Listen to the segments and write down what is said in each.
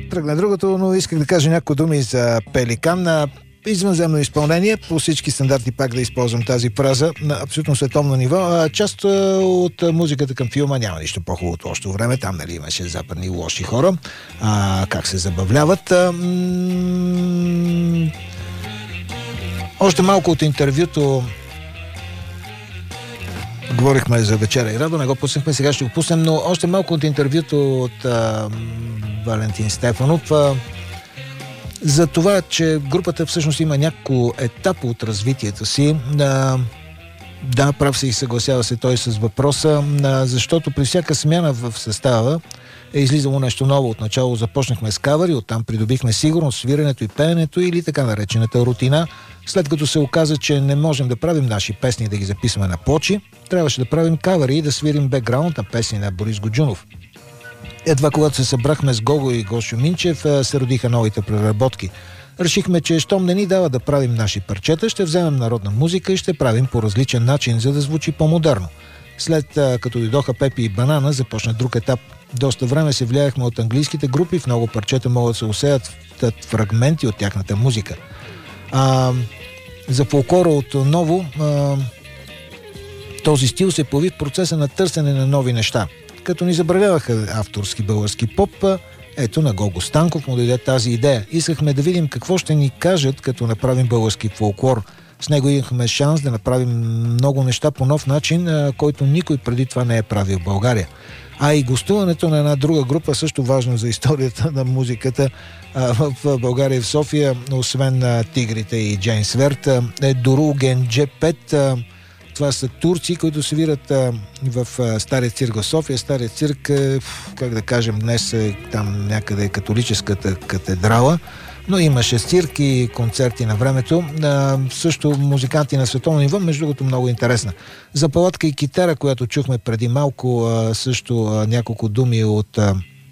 тръгна другото, но исках да кажа някои думи за Пеликан. На извънземно изпълнение, по всички стандарти пак да използвам тази фраза на абсолютно световно ниво. Част от музиката към филма няма нищо по-хубаво от лошото време. Там, нали, имаше западни лоши хора. Как се забавляват. Още малко от интервюто. Говорихме за Вечера и Радо, не го пуснахме, сега ще го пуснем, но още малко от интервюто от Валентин Стефанов за това, че групата всъщност има няколко етапа от развитието си. Да, прав се и съгласява се той с въпроса, защото при всяка смяна в състава е излизало нещо ново. Отначало започнахме с кавъри, оттам придобихме сигурност, свирането и пеенето или така наречената рутина. След като се оказа, че не можем да правим наши песни и да ги записваме на плочи, трябваше да правим кавъри и да свирим бекграунд на песни на Борис Годжунов. Едва когато се събрахме с Гого и Гошо Минчев, се родиха новите преработки. Решихме, че щом не ни дава да правим наши парчета, ще вземем народна музика и ще правим по различен начин, за да звучи по-модерно. След като дойдоха Пепи и Банана, започна друг етап. Доста време се влияехме от английските групи, в много парчета могат да се усеят фрагменти от тяхната музика. За фолклора отново този стил се появи в процеса на търсене на нови неща. Като ни забравяваха авторски български поп, ето на Гого Станков му дойде тази идея. Искахме да видим какво ще ни кажат, като направим български фолклор. С него имахме шанс да направим много неща по нов начин, който никой преди това не е правил в България. И гостуването на една друга група, също важно за историята на музиката в България и в София, освен Тигрите и Джейн Сверт, е Дору Генджи 5. Това са турци, които се вират в Стария цирк в София. Стария цирк, как да кажем, днес е там някъде католическата катедрала, но имаше цирк и концерти на времето. Също музиканти на световно ниво, между другото много интересна. За палатка и китара, която чухме преди малко, също няколко думи от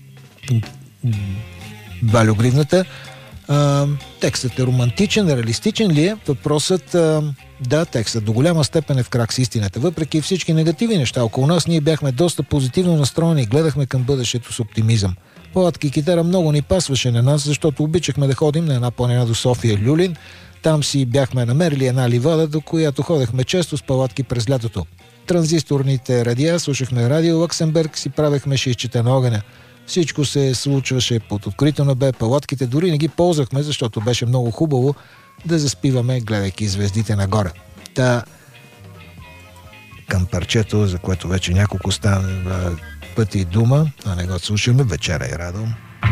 Валю Гривната. Текстът е романтичен, реалистичен ли е? Въпросът, да, текстът до голяма степен е в крак с истината. Въпреки всички негативни неща около нас, ние бяхме доста позитивно настроени и гледахме към бъдещето с оптимизъм. Палатка и китара много ни пасваше на нас, защото обичахме да ходим на една планина до София Люлин. Там си бяхме намерили една ливада, до която ходехме често с палатки през лятото. Транзисторните радиа, слушахме радио Лъксембърг, си правехме шишчета на огъня. Всичко се случваше под открито небе, палатките дори не ги ползвахме, защото беше много хубаво да заспиваме, гледайки звездите нагоре. Към парчето, за което вече няколко стана пъти дума, а не го слушаме, Вечера и Радо.